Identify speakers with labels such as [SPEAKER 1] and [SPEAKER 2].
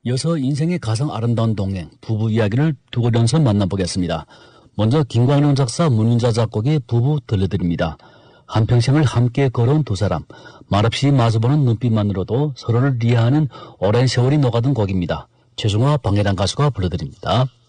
[SPEAKER 1] 이어서 인생의 가장 아름다운 동행, 부부 이야기를 두 곳에서 만나보겠습니다. 먼저 김광룡 작사, 문윤자 작곡의 부부 들려드립니다. 한평생을 함께 걸어온 두 사람, 말없이 마주보는 눈빛만으로도 서로를 이해하는 오랜 세월이 녹아든 곡입니다. 최승화, 방해란 가수가 불러드립니다.